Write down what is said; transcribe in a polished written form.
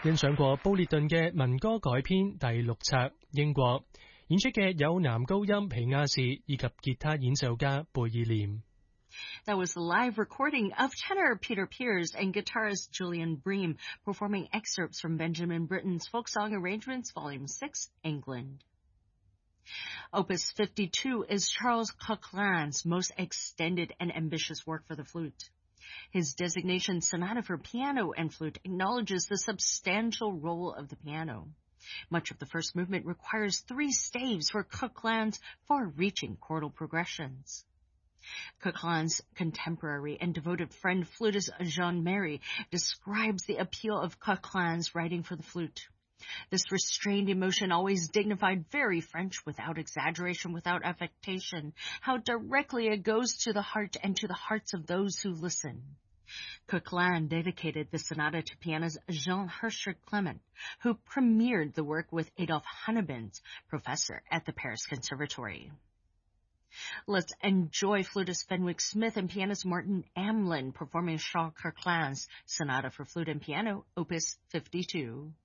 欣賞過布列頓嘅民歌改編第六冊英國，演出嘅有男高音皮亞士以及吉他演奏家貝爾廉。 That was the live recording of tenor Peter Pears and guitarist Julian Bream performing excerpts from Benjamin Britten's Folk Song Arrangements, Volume 6, England. Opus 52 is Charles Coquelin's most extended and ambitious work for the flute. His designation Sonata for Piano and Flute acknowledges the substantial role of the piano. Much of the first movement requires 3 staves for Coquelin's far-reaching chordal progressions. Coquelin's contemporary and devoted friend flutist Jean Marie describes the appeal of Coquelin's writing for the flute. This restrained emotion, always dignified, very French, without exaggeration, without affectation, how directly it goes to the heart and to the hearts of those who listen. Coquelin dedicated the sonata to pianist Jean Herscher Clement, who premiered the work with Adolphe Hannebens, professor at the Paris Conservatory. Let's enjoy flutist Fenwick Smith and pianist Martin Amlin performing Charles Coquelin's Sonata for Flute and Piano, Opus 52.